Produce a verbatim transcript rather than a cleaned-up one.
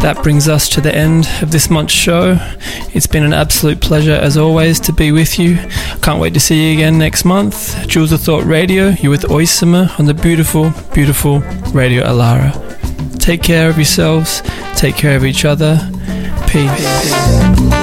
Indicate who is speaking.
Speaker 1: that brings us to the end of this month's show. It's been an absolute pleasure, as always, to be with you. Can't wait to see you again next month. Jewels of Thought Radio, you're with Oisima on the beautiful, beautiful Radio Alara. Take care of yourselves. Take care of each other. Peace. Peace.